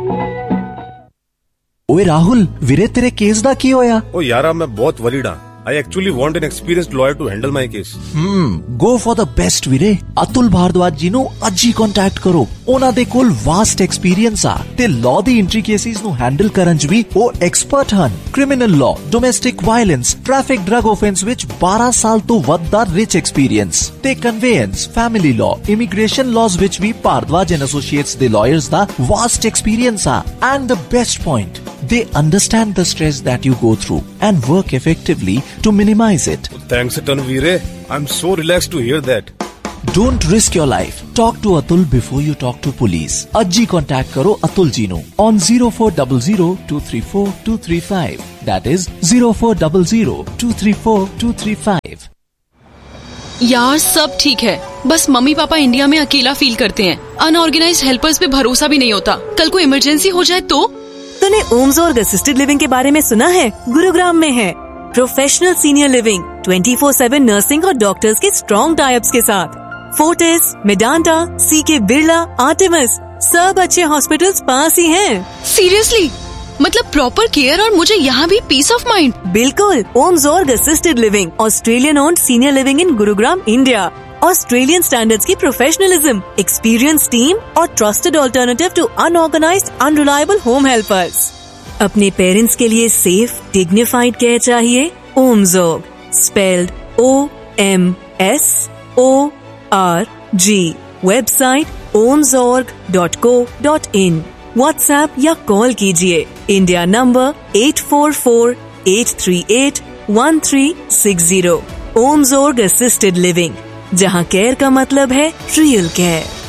ओए राहुल, वीरे तेरे केस दा की होया? ओ यारा मैं बहुत वरीड हां। I actually want an experienced lawyer to handle my case. Go for the best ਵੀਰੇ। ਅਤੁਲ ਭਾਰਦਵਾਜ ਜੀ ਨੂੰ ਅੱਜ ਹੀ ਕੰਟੈਕਟ ਕਰੋ। ਉਹਨਾਂ ਦੇ ਕੋਲ ਵਾਸਟ ਐਕਸਪੀਰੀਅੰਸ ਆ ਤੇ ਲਾਅ ਦੀ ਇੰਟ੍ਰਿਕੇਸੀਜ਼ ਨੂੰ ਹੈਂਡਲ ਕਰਨ 'ਚ ਵੀ ਉਹ ਐਕਸਪਰਟ ਹਨ। Criminal law, domestic violence, traffic drug offence ਵਿੱਚ 12 ਸਾਲ ਤੋਂ ਵੱਧ ਦਾ ਰਿਚ ਐਕਸਪੀਰੀਅੰਸ ਤੇ ਕਨਵੇਅੰਸ, ਫੈਮਿਲੀ ਲਾਅ, ਇਮੀਗ੍ਰੇਸ਼ਨ ਲਾਜ਼ ਵਿੱਚ ਵੀ ਭਾਰਦਵਾਜ ਐਂਡ ਐਸੋਸੀਏਟਸ ਦੇ ਲਾਇਰਸ ਦਾ ਵਾਸਟ ਐਕਸਪੀਰੀਅੰਸ ਆ। And the best point, they understand the stress that you go through and work effectively to minimize it. Thanks a ton, Veere. I'm so relaxed to hear that. Don't risk your life. Talk to Atul before you talk to police. Ajji contact karo Atul ji nu on 0400234235. That is 0400234235. यार सब ठीक है, बस mummy papa India में अकेला feel करते हैं। Unorganised helpers पे भरोसा भी नहीं होता। कल को इमरजेंसी हो जाए तो? तूने ओमजोर्ग असिस्टेड लिविंग के बारे में सुना है? गुरुग्राम में है प्रोफेशनल सीनियर लिविंग, 24/7 नर्सिंग और डॉक्टर्स के स्ट्रॉन्ग टाइप्स के साथ। फोर्टिस, मेडांटा, सीके बिरला, आर्टेमिस, सब अच्छे हॉस्पिटल्स पास ही हैं। सीरियसली? मतलब प्रॉपर केयर और मुझे यहाँ भी पीस ऑफ माइंड। बिल्कुल। ओमजोर्ग assisted living, Australian owned senior living in Gurugram, India. Australian standards की प्रोफेशनलिज्म, एक्सपीरियंस टीम और trusted alternative to unorganised unreliable home helpers. अपने पेरेंट्स के लिए सेफ डिग्निफाइड केयर चाहिए? ओमजोर्ग, spelled OMSORG। Website omzorg.co.in। WhatsApp या call कीजिए। India number 8448381360। ओमजोर्ग assisted living, जहाँ care का मतलब है रियल केयर।